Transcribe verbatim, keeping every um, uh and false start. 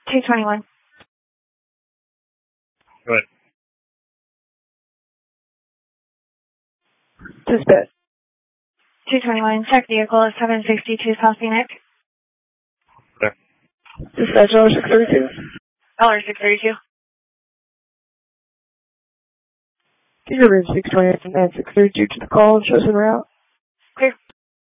two twenty-one. Go ahead. Dispatch. two twenty-one, check vehicle is seven sixty-two South Phoenix. Okay. Dispatch, dollar six thirty-two. Dollar six thirty-two. Can you read six twenty-eight and six thirty-two to the call and show us en route?